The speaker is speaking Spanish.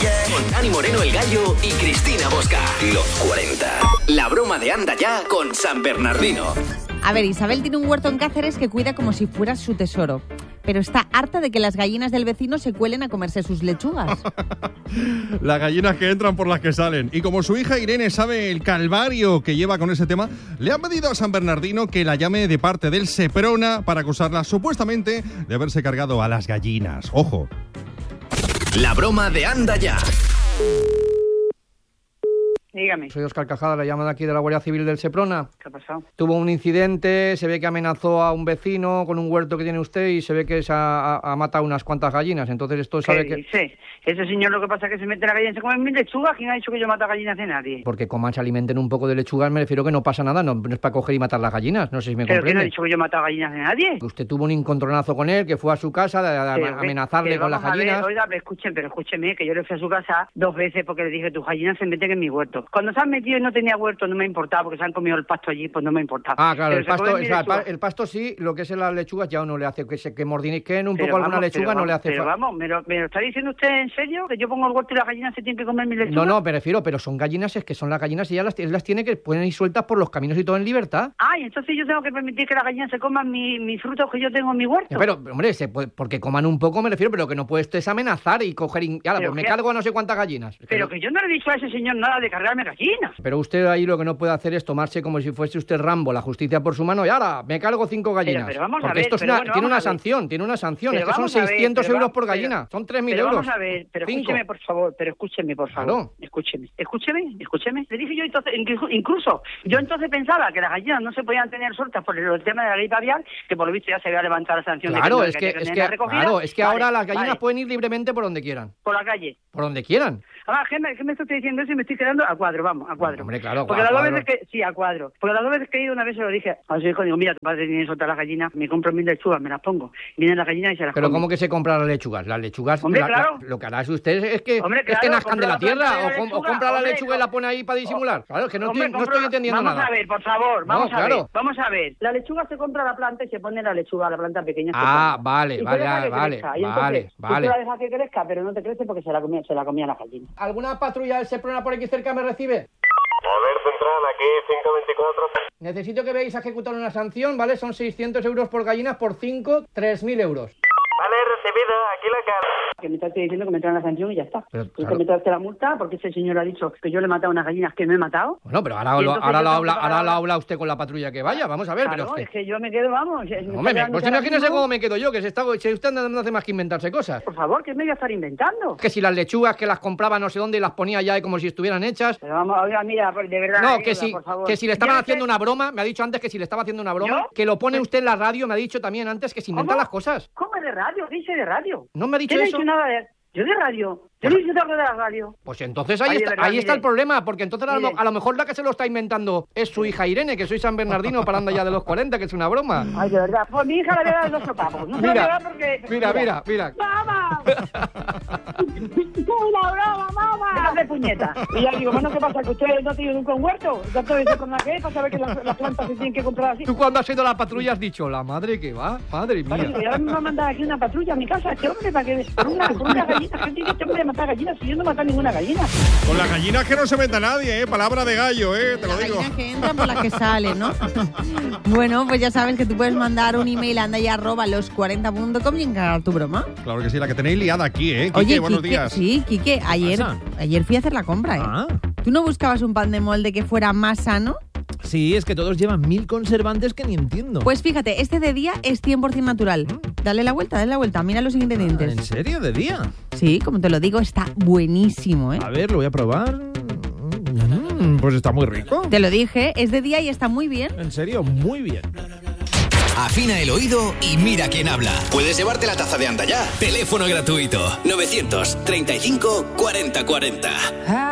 Con Dani Moreno el Gallo y Cristina Bosca. Los 40. La broma de Anda Ya con San Bernardino. A ver, Isabel tiene un huerto en Cáceres que cuida como si fuera su tesoro. Pero está harta de que las gallinas del vecino se cuelen a comerse sus lechugas. Las gallinas que entran por las que salen. Y como su hija Irene sabe el calvario que lleva con ese tema, le han pedido a San Bernardino que la llame de parte del Seprona para acusarla supuestamente de haberse cargado a las gallinas. ¡Ojo! La broma de Anda Ya. Dígame. Soy Óscar Cajada, le llamo de aquí de la Guardia Civil del Seprona. ¿Qué ha pasado? Tuvo un incidente, se ve que amenazó a un vecino con un huerto que tiene usted y se ve que se ha matado unas cuantas gallinas. Entonces esto sabe que... dice? Ese señor lo que pasa es que se mete la gallina y se come mis lechugas. ¿Quién ha dicho que yo mato a gallinas de nadie? Porque coman, se alimenten un poco de lechugas, me refiero que no pasa nada, no es para coger y matar las gallinas. No sé si me ¿Pero quién comprende. ha dicho que yo mato a gallinas de nadie? Usted tuvo un encontronazo con él, que fue a su casa a amenazarle con las gallinas. Oiga, escúcheme, que yo le fui a su casa 2 veces porque le dije, tus gallinas se meten en mi huerto. Cuando se han metido y no tenía huerto, no me importaba, porque se han comido el pasto allí, pues no me importaba. Ah, claro, Pero el pasto sí, lo que es las lechugas ya no le hace, que mordisquen un poco alguna lechuga no le hace falta. Pero vamos, ¿me lo está diciendo usted en serio? ¿Que yo pongo el huerto y las gallinas se tienen que comer mi lechuga? No, me refiero, pero son gallinas, es que son las gallinas y ya las tiene que pueden ir sueltas por los caminos y todo en libertad. Ah, y entonces yo tengo que permitir que las gallinas se coman mis frutos que yo tengo en mi huerto. Pero, hombre, porque coman un poco me refiero, pero que no puede usted amenazar y coger me cargo a no sé cuántas gallinas. Pero que yo no le he dicho a ese señor nada de cargarme gallinas. Pero usted ahí lo que no puede hacer es tomarse como si fuese usted Rambo, la justicia por su mano, y ahora me cargo 5 gallinas. Pero vamos porque a ver, esto tiene una sanción, es que son 600 euros por gallina, son 3.000 euros. Vamos a ver, pero escúcheme, por favor, Claro. Escúcheme. Le dije yo entonces, incluso, yo entonces pensaba que las gallinas no se podían tener sueltas por el tema de la gripe aviar, que por lo visto ya se había levantado la sanción. Claro, de es que ahora las gallinas pueden ir libremente por donde quieran. Por la calle. Por donde quieran. Además, ¿qué me estoy diciendo eso y me estoy quedando a cuadro? Vamos, a cuadro. Hombre, claro, porque las 2 veces que... Sí, a cuadro. Porque las 2 veces que he ido, una vez se lo dije a su hijo, digo, mira, tu padre tiene soltar las gallinas, me compro 1.000 lechugas, me las pongo. Vienen las gallinas y se las Pero comen. ¿cómo que se compran las lechugas? Las lechugas, hombre, claro. lo que hará usted es que nazcan de la planta tierra de la o compra la lechuga y la pone ahí para disimular. Claro, es que no estoy entendiendo nada. Vamos a ver, por favor, vamos a ver. La lechuga se compra la planta y se pone la lechuga, la planta pequeña. Vale. Tú la dejas que crezca, pero no te crece porque se la comía la gallina. ¿Alguna patrulla del Seprona por aquí cerca me recibe? A ver, central, aquí 524. Necesito que veáis a ejecutar una sanción, ¿vale? Son 600 euros por gallinas, por 5, 3.000 euros. Vale, recibido, aquí la cara. Que me estás diciendo que me traen la sanción y ya está. Pero, claro. Que me traste la multa porque ese señor ha dicho que yo le he matado a unas gallinas que no he matado. Bueno, pero ahora lo habla usted con la patrulla que vaya, vamos a ver. Claro, pero es que yo me quedo, vamos. Hombre, pues imagínese cómo me quedo yo, que si usted no hace más que inventarse cosas. Por favor, ¿qué me voy a estar inventando? Que si las lechugas que las compraba no sé dónde y las ponía ya como si estuvieran hechas. Pero vamos, oiga, mira, de verdad. No, ayuda, que si le estaban haciendo una broma, me ha dicho antes que si le estaba haciendo una broma, ¿yo? que lo pone usted en la radio, me ha dicho también antes que se inventan las cosas. ¿Cómo de radio? ¿Qué dice de radio? ¿No me ha dicho eso? eso? No he dicho nada de... Yo de radio. Yo no he dicho algo de la radio. Pues entonces ahí está el problema, porque entonces a lo mejor la que se lo está inventando es su hija Irene, que soy San Bernardino para andar ya de los 40, que es una broma. Ay, de verdad. Pues mi hija le voy a dar 2 sopapos. No Mira. ¡Mamá! ¡Una broma, mamá! ¡Déjate puñeta! Y ya digo, bueno, ¿qué pasa? ¿Que ustedes no tienen nunca un huerto? ¿Ya te dice con la que para saber que las plantas se tienen que comprar así? Tú cuando has ido a la patrulla has dicho, la madre que va, madre mía. Vale, y ahora me va a mandar aquí una patrulla a mi casa. Este hombre, para que por una gallina, gente dice este hombre matar gallinas, si yo no mato ninguna gallina. Con las gallinas que no se meta nadie, palabra de gallo, te lo digo. Las gallinas que entran por las que salen, ¿no? Bueno, pues ya sabes que tú puedes mandar un email a andaya@los40.com y encargar tu broma. Claro que sí, la que tenéis liada aquí, Quique, Oye, buenos Quique, días. Sí, Quique, ayer fui a hacer la compra, Ah. ¿Tú no buscabas un pan de molde que fuera más sano? Sí, es que todos llevan 1000 conservantes que ni entiendo. Pues fíjate, este de día es 100% natural. Dale la vuelta, mira los ingredientes. ¿En serio? ¿De día? Sí, como te lo digo, está buenísimo, ¿eh? A ver, lo voy a probar. Pues está muy rico. Te lo dije, es de día y está muy bien. En serio, muy bien. Afina el oído y mira quién habla. Puedes llevarte la taza de Anda Ya. Teléfono gratuito 935 40 40.